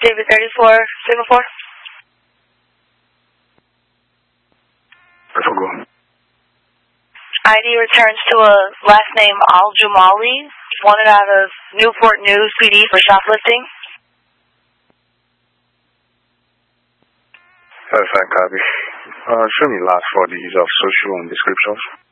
David 34, Signal 4. Go. ID returns to a last name Al-Jumali, wanted out of Newport News PD for shoplifting. Verified copy. Show me last 4 digits of social and descriptions.